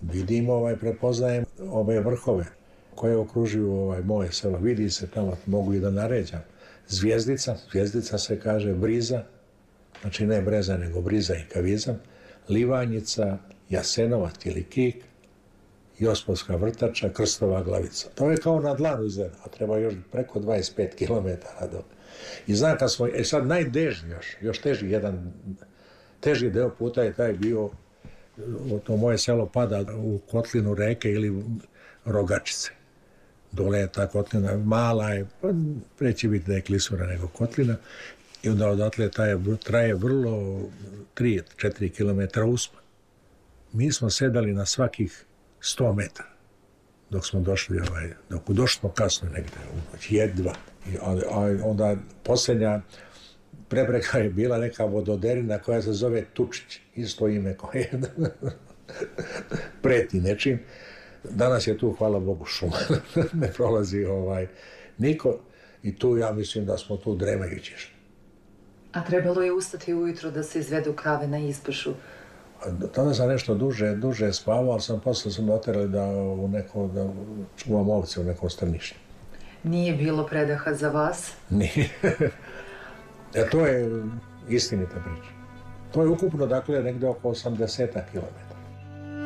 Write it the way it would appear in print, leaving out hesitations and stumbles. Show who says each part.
Speaker 1: Vidim, prepoznajem ove vrhove koje okružuju moje selo. Vidi se tamo, mogu i da naređam. Zvijezdica se kaže, Briza, znači ne Breza, nego Briza i Kavizam, Livanjica, Jasenovac ili Kik, Jospovska vrtača, Krstova glavica. To je kao na dlanu izgleda, a treba još preko 25 km do. I znam kad smo, sad najdežnji još teži teži deo puta je taj bio, to moje selo pada u kotlinu reke ili Rogačice. Dole je ta kotlina, mala je, preći biti da je klisura nego kotlina, i onda odatle traje vrlo 3-4 km uspon. Mi smo sedali na svakih 100 metara dok smo došli, došli smo kasno negde, jedva. A onda posljednja prepreka je bila neka vododerina koja se zove Tučić, isto ime koje preti nečim. Danas je tu, hvala Bogu, šuma, ne prolazi niko i tu ja mislim da smo tu dremajući išli.
Speaker 2: A trebalo je ustati ujutro da se izvedu krave na ispašu?
Speaker 1: Tada sam nešto duže spavao, ali posle sam oterali da čuvam ovce u nekom strništu.
Speaker 2: Nije bilo predaha za vas?
Speaker 1: Nije. To je istinita priča. To je ukupno, dakle, negde oko 80 km.